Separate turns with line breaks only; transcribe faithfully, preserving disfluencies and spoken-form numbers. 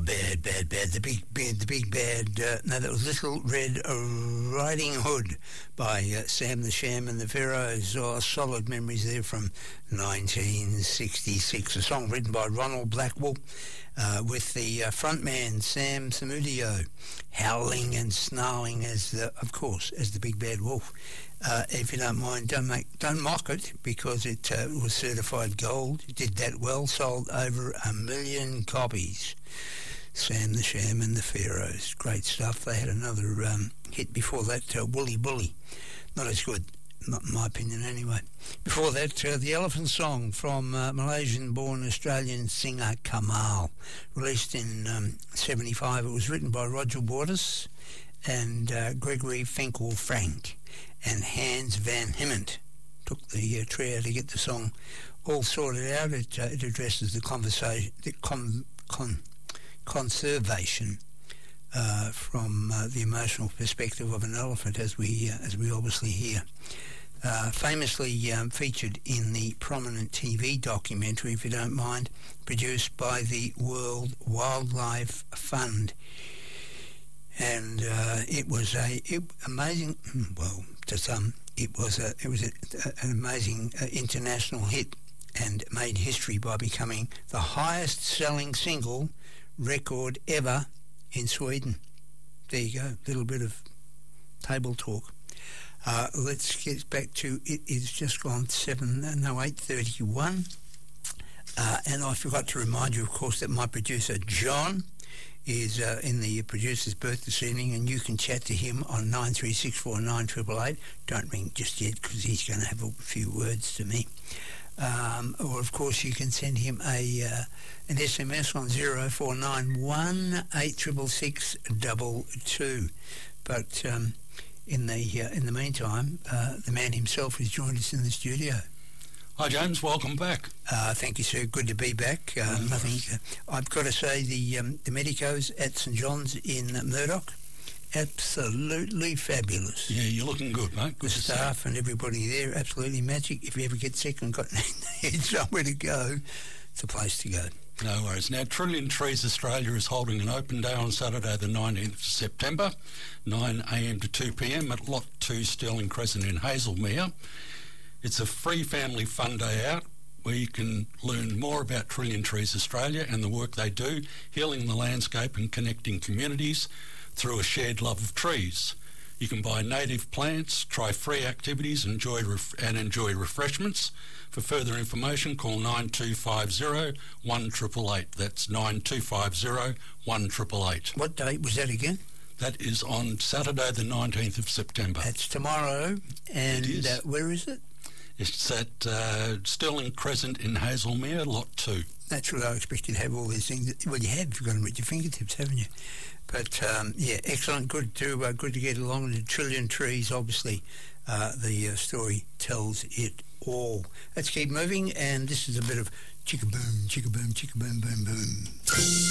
bad, bad, bad. The big, bad, the big bad. Uh, no, that was Little Red Riding Hood by uh, Sam the Sham and the Pharaohs. Oh, solid memories there from nineteen sixty-six. A song written by Ronald Blackwell uh, with the uh, frontman Sam Samudio howling and snarling as the, of course, as the big bad wolf. Uh, if you don't mind, don't make, don't mock it, because it uh, was certified gold. It did that well, sold over a million copies. Sam the Sham and the Pharaohs, great stuff. They had another um, hit before that, uh, Woolly Bully, not as good, not in my opinion anyway. Before that, uh, the Elephant Song from uh, Malaysian-born Australian singer Kamal, released in um, seventy-five. It was written by Roger Waters and uh, Gregory Finkel Frank and Hans Van Hemert. Took the uh, trio to get the song all sorted out. It, uh, it addresses the conversation, the con, con, conservation uh, from uh, the emotional perspective of an elephant, as we uh, as we obviously hear. Uh, famously um, featured in the prominent T V documentary, if you don't mind, produced by the World Wildlife Fund. And uh, it was a it, amazing. Well, to some, it was a it was a, a, an amazing uh, international hit, and made history by becoming the highest-selling single record ever in Sweden. There you go. A little bit of table talk. Uh, let's get back to it. It's just gone seven. No, eight thirty-one. Uh, and I forgot to remind you, of course, that my producer John is uh, in the producer's booth this evening, and you can chat to him on nine three six four nine eight eight eight. Don't ring just yet, because he's going to have a few words to me. Um, or, of course, you can send him a uh, an S M S on zero four nine one eight six six six two two. But um, in the uh, in the meantime, uh, the man himself has joined us in the studio.
Hi James, welcome back.
Uh, thank you, sir. Good to be back. Uh,
oh,
nothing. Uh, I've got to say the um, the medicos at St John's in uh, Murdoch, absolutely fabulous.
Yeah, you're looking good, mate. Good
the
to
staff
see.
And everybody there, absolutely magic. If you ever get sick and got somewhere to go, it's a place to go.
No worries. Now, Trillion Trees Australia is holding an open day on Saturday the nineteenth of September, nine a m to two p m at Lot two Stirling Crescent in Hazelmere. It's a free family fun day out where you can learn more about Trillion Trees Australia and the work they do, healing the landscape and connecting communities through a shared love of trees. You can buy native plants, try free activities, enjoy ref- and enjoy refreshments. For further information, call nine two five zero one eight eight eight. That's nine two five zero one eight eight eight.
What date was that again?
That is on Saturday the nineteenth of September.
That's tomorrow. And
it is.
Uh, where is it?
It's at uh, Stirling Crescent in Hazelmere, Lot two.
Naturally, I expect you to have all these things. Well, you have. You've got them at your fingertips, haven't you? But, um, yeah, excellent. Good to uh, good to get along with the Trillion Trees. Obviously, uh, the uh, story tells it all. Let's keep moving, and this is a bit of chicka-boom, chicka-boom, chicka-boom, boom, boom.